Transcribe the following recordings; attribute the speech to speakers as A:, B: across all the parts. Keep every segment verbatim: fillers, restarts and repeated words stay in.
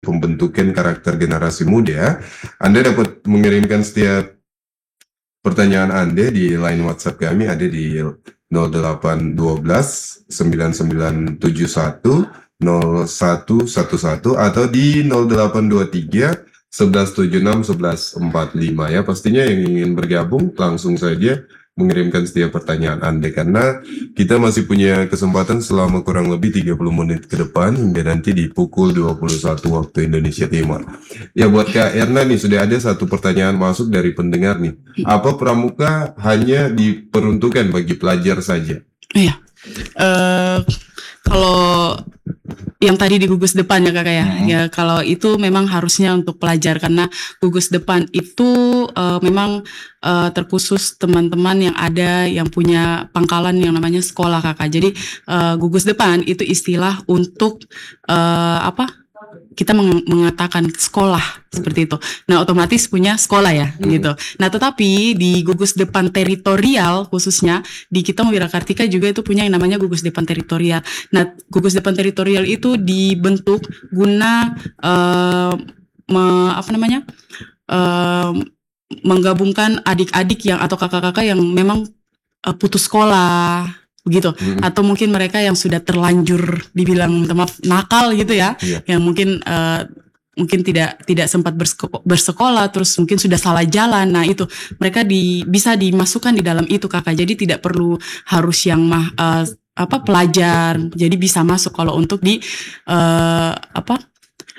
A: pembentukan karakter generasi muda, Anda dapat mengirimkan setiap pertanyaan Anda di line WhatsApp kami ada di nol delapan satu dua sembilan sembilan tujuh satu nol satu satu satu atau di nol delapan dua tiga sebelas tujuh enam sebelas empat lima ya. Pastinya yang ingin bergabung langsung saja mengirimkan setiap pertanyaan Anda karena kita masih punya kesempatan selama kurang lebih tiga puluh menit ke depan hingga nanti di pukul dua puluh satu waktu Indonesia Timur. Ya buat Kak Erna nih sudah ada satu pertanyaan masuk dari pendengar nih. Apa pramuka hanya diperuntukkan bagi pelajar saja?
B: Iya. Uh, kalau yang tadi di gugus depan ya kakak ya, hmm. ya kalau itu memang harusnya untuk pelajar karena gugus depan itu uh, memang uh, terkhusus teman-teman yang ada yang punya pangkalan yang namanya sekolah kakak. Jadi uh, gugus depan itu istilah untuk uh, apa? Kita meng- mengatakan sekolah seperti itu. Nah, otomatis punya sekolah ya, hmm. gitu. Nah, tetapi di gugus depan teritorial khususnya di kita Wirakartika juga itu punya yang namanya gugus depan teritorial. Nah, gugus depan teritorial itu dibentuk guna uh, me, apa namanya? Uh, menggabungkan adik-adik yang atau kakak-kakak yang memang uh, putus sekolah begitu, hmm. atau mungkin mereka yang sudah terlanjur dibilang maaf nakal gitu ya, yeah. yang mungkin uh, mungkin tidak tidak sempat berseko- bersekolah, terus mungkin sudah salah jalan. Nah itu mereka di, bisa dimasukkan di dalam itu kakak. Jadi tidak perlu harus yang mah uh, apa pelajar. Jadi bisa masuk kalau untuk di uh, apa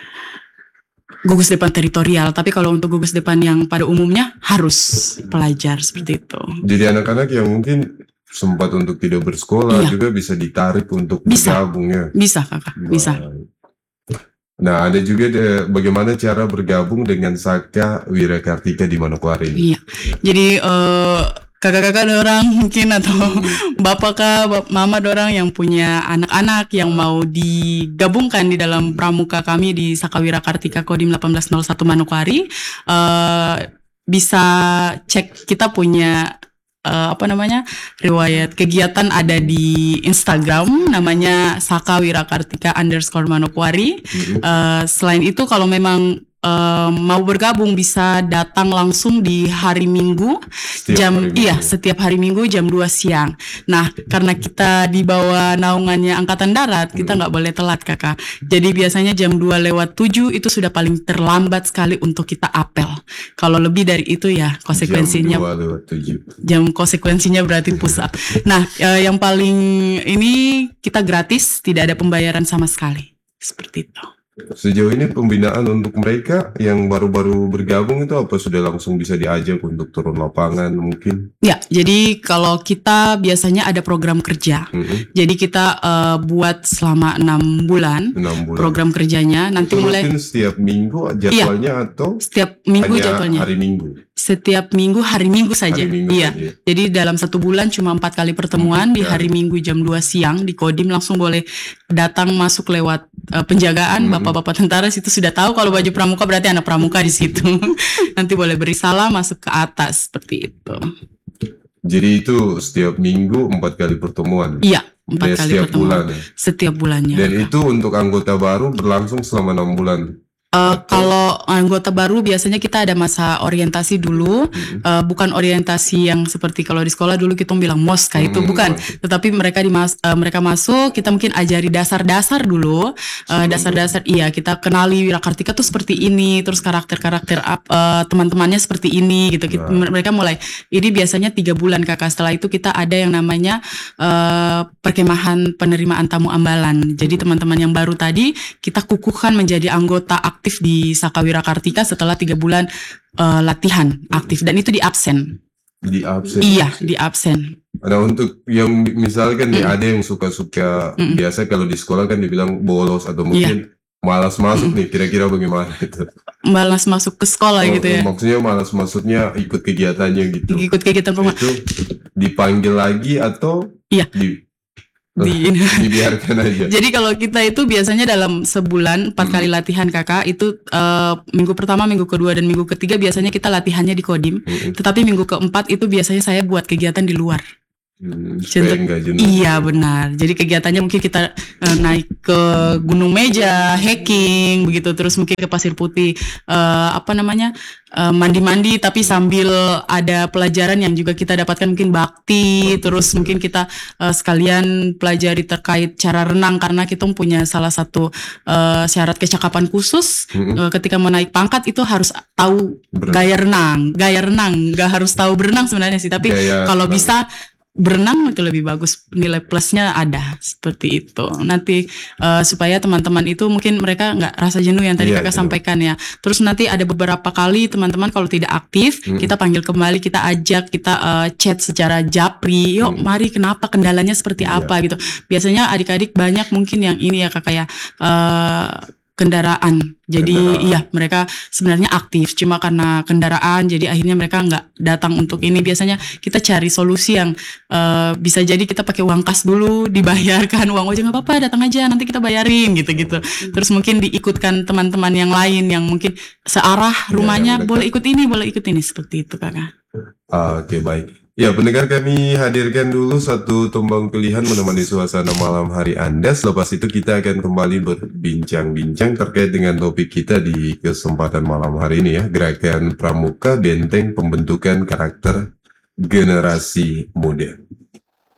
B: gugus depan teritorial. Tapi kalau untuk gugus depan yang pada umumnya harus pelajar seperti itu.
A: Jadi anak-anak yang mungkin sempat untuk tidak bersekolah iya. juga bisa ditarik untuk
B: bisa.
A: bergabung ya.
B: Bisa kakak, nah. bisa.
A: Nah ada juga de, bagaimana cara bergabung dengan Saka Wirakartika di Manokwari.
B: Iya. Jadi uh, kakak-kakak dorang mungkin atau hmm. bapak kak, bapak, mama dorang yang punya anak-anak yang mau digabungkan di dalam pramuka kami di Saka Wirakartika Kodim delapan belas nol satu Manokwari, uh, bisa cek kita punya Uh, apa namanya riwayat kegiatan ada di Instagram namanya Saka Wirakartika underscore Manokwari. Mm-hmm. Uh, selain itu kalau memang uh, mau bergabung bisa datang langsung di hari Minggu setiap jam hari Minggu. Iya setiap hari Minggu jam dua siang. Nah karena kita di bawah naungannya Angkatan Darat kita nggak mm-hmm. boleh telat kakak. Jadi biasanya jam dua lewat tujuh itu sudah paling terlambat sekali untuk kita apel. Kalau lebih dari itu ya konsekuensinya jam dua lewat tujuh. Jam konsekuensinya berarti pusat. Nah, eh, yang paling ini kita gratis, tidak ada pembayaran sama sekali. Seperti itu.
A: Sejauh ini pembinaan untuk mereka yang baru-baru bergabung itu apa sudah langsung bisa diajak untuk turun lapangan mungkin?
B: Ya, jadi kalau kita biasanya ada program kerja. Mm-hmm. Jadi kita uh, buat selama enam bulan, enam bulan program kerjanya. Nanti itu mulai
A: setiap minggu jadwalnya iya, atau
B: setiap minggu jadwalnya.
A: Hari Minggu.
B: Setiap minggu hari Minggu saja.
A: Hari minggu
B: iya.
A: Saja.
B: Jadi dalam satu bulan cuma empat kali pertemuan hmm, di hari ya. Minggu jam dua siang di Kodim langsung boleh datang masuk lewat uh, penjagaan. Hmm. Bapak-bapak tentara situ sudah tahu kalau baju pramuka berarti anak pramuka di situ. Nanti boleh beri salam masuk ke atas seperti itu.
A: Jadi itu setiap minggu empat kali pertemuan.
B: Iya, empat kali
A: setiap
B: pertemuan.
A: Bulan, ya?
B: Setiap bulannya.
A: Dan itu untuk anggota baru berlangsung selama enam bulan.
B: Uh, kalau anggota baru biasanya kita ada masa orientasi dulu, mm-hmm. uh, bukan orientasi yang seperti kalau di sekolah dulu kita bilang mos kayak mm-hmm. itu bukan, tetapi mereka dimas uh, mereka masuk kita mungkin ajari dasar-dasar dulu, uh, dasar-dasar iya kita kenali Wirakartika tuh seperti ini, terus karakter-karakter uh, teman-temannya seperti ini gitu. Kita, nah. Mereka mulai ini biasanya tiga bulan kakak. Setelah itu kita ada yang namanya uh, perkemahan penerimaan tamu ambalan. Jadi teman-teman yang baru tadi kita kukuhkan menjadi anggota aktif di Saka Wirakartika setelah tiga bulan uh, latihan aktif dan itu di absen.
A: Di absen.
B: Iya, di absen.
A: Nah untuk yang misalkan mm. nih ada yang suka-suka mm. biasa kalau di sekolah kan dibilang bolos atau mungkin yeah. malas masuk mm. nih kira-kira bagaimana itu?
B: Malas masuk ke sekolah oh, gitu ya?
A: Maksudnya malas maksudnya ikut kegiatannya gitu.
B: Ikut kegiatan rumah.
A: Itu dipanggil lagi atau?
B: Iya.
A: Di,
B: di
A: dibiarkan aja.
B: Jadi kalau kita itu biasanya dalam sebulan empat hmm. kali latihan kakak itu uh, minggu pertama, minggu kedua dan minggu ketiga biasanya kita latihannya di Kodim. Hmm. Tetapi minggu keempat itu biasanya saya buat kegiatan di luar.
A: Hmm, supaya
B: Contoh-
A: nggak jenuh.
B: Iya benar. Jadi kegiatannya mungkin kita eh, naik ke Gunung Meja, hiking begitu, terus mungkin ke Pasir Putih, eh, apa namanya eh, mandi-mandi, tapi sambil ada pelajaran yang juga kita dapatkan mungkin bakti, terus mungkin kita eh, sekalian pelajari terkait cara renang karena kita punya salah satu eh, syarat kecakapan khusus
A: Mm-mm.
B: eh, ketika mau naik pangkat itu harus tahu
A: Berenang.
B: gaya renang, gaya renang, nggak harus tahu berenang sebenarnya sih, tapi
A: Gaya
B: kalau
A: renang.
B: bisa berenang itu lebih bagus, nilai plusnya ada seperti itu. Nanti eh, supaya teman-teman itu mungkin mereka nggak rasa jenuh yang tadi
A: Iya,
B: kakak
A: jenuh.
B: sampaikan ya. Terus nanti ada beberapa kali teman-teman kalau tidak aktif,
A: Mm.
B: kita panggil kembali, kita ajak, kita eh, chat secara japri. Yuk,
A: Mm.
B: mari kenapa kendalanya seperti
A: Iya.
B: apa gitu. Biasanya adik-adik banyak mungkin yang ini ya kakak ya. eh, kendaraan. Jadi
A: Kendaraan.
B: iya mereka sebenarnya aktif, cuma karena kendaraan jadi akhirnya mereka nggak datang untuk ini. Biasanya kita cari solusi yang eh, bisa jadi kita pakai uang kas dulu, dibayarkan uang ojek nggak apa-apa, datang aja nanti kita bayarin gitu-gitu. Terus mungkin diikutkan teman-teman yang lain yang mungkin searah rumahnya,
A: yang dekat.
B: boleh ikut ini, boleh ikut ini, seperti itu kakak.
A: Ah, Oke, baik. Ya, pendengar, kami hadirkan dulu satu tumbang pilihan menemani suasana malam hari Anda. Selepas itu kita akan kembali berbincang-bincang terkait dengan topik kita di kesempatan malam hari ini ya. Gerakan Pramuka Benteng Pembentukan Karakter Generasi Muda.